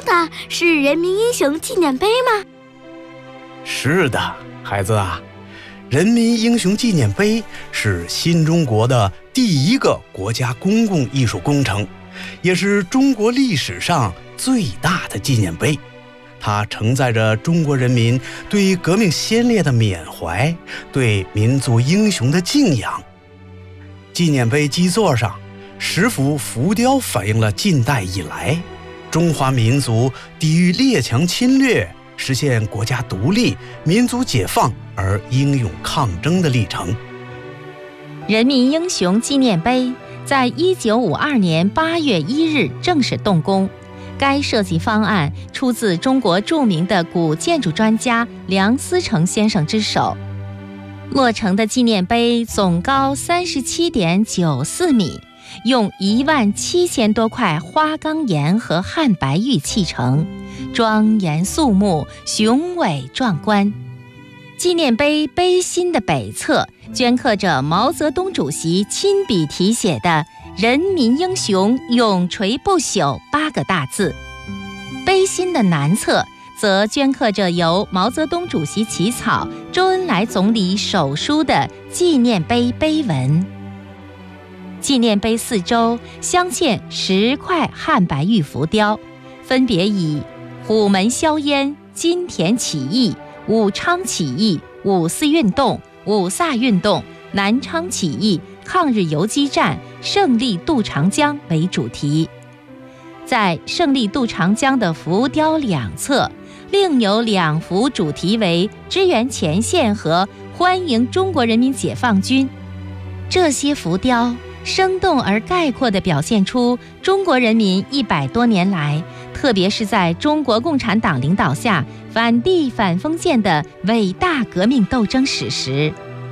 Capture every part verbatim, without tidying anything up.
的是人民英雄纪念碑吗？ 是的，孩子啊，人民英雄纪念碑是新中国的第一个国家公共艺术工程，也是中国历史上最大的纪念碑。它承载着中国人民对革命先烈的缅怀，对民族英雄的敬仰。纪念碑基座上十幅浮雕反映了近代以来中华民族抵御列强侵略，实现国家独立、民族解放而英勇抗争的历程。 人民英雄纪念碑在一九五二年八月一日正式动工，该设计方案出自中国著名的古建筑专家梁思成先生之手。落成的纪念碑总高三十七点九四米，用一万七千多块花岗岩和汉白玉砌成，庄严肃穆，雄伟壮观。纪念碑碑心的北侧镌刻着毛泽东主席亲笔题写的“人民英雄永垂不朽”八个大字，碑心的南侧则镌刻着由毛泽东主席起草、周恩来总理手书的纪念碑碑文。纪念碑四周镶嵌十块汉白玉浮雕，分别以虎门销烟、金田起义、武昌起义、五四运动、五卅运动、南昌起义、抗日游击战、胜利渡长江为主题。在胜利渡长江的浮雕两侧，另有两幅主题为支援前线和欢迎中国人民解放军。这些浮雕生动而概括地表现出中国人民一百多年来，特别是在中国共产党领导下反帝反封建的伟大革命斗争史实。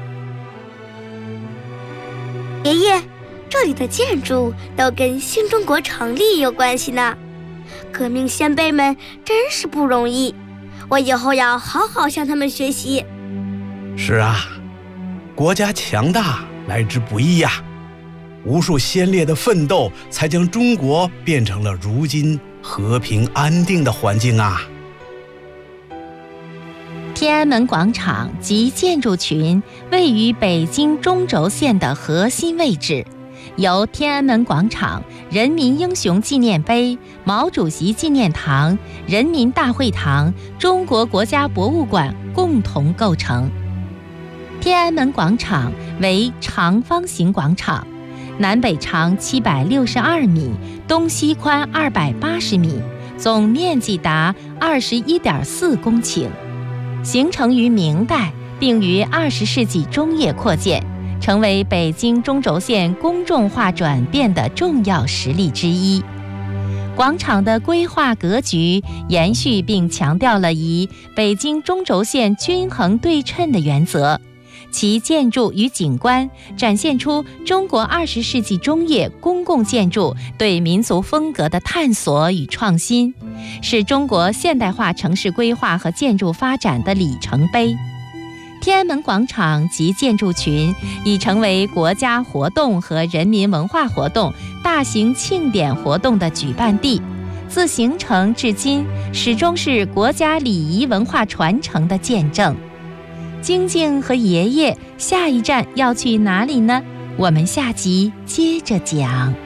爷爷，这里的建筑都跟新中国成立有关系呢，革命先辈们真是不容易，我以后要好好向他们学习。 是啊，国家强大来之不易呀、啊，无数先烈的奋斗才将中国变成了如今和平安定的环境啊。 天安门广场及建筑群位于北京中轴线的核心位置，由天安门广场、人民英雄纪念碑、毛主席纪念堂、人民大会堂、中国国家博物馆共同构成。天安门广场为长方形广场，南北长七百六十二米，东西宽二百八十米，总面积达二十一点四公顷，形成于明代，并于二十世纪中叶扩建，成为北京中轴线公众化转变的重要实例之一。广场的规划格局延续并强调了以北京中轴线均衡对称的原则，其建筑与景观展现出中国二十世纪中叶公共建筑对民族风格的探索与创新，是中国现代化城市规划和建筑发展的里程碑。天安门广场及建筑群已成为国家活动和人民文化活动、大型庆典活动的举办地，自形成至今，始终是国家礼仪文化传承的见证。晶晶和爷爷下一站要去哪里呢？我们下集接着讲。